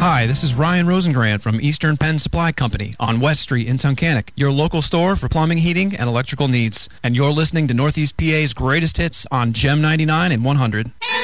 Hi, this is Ryan Rosengrant from Eastern Penn Supply Company on West Street in Tunkhannock, your local store for plumbing, heating, and electrical needs. And you're listening to Northeast PA's greatest hits on GEM 99 and 100.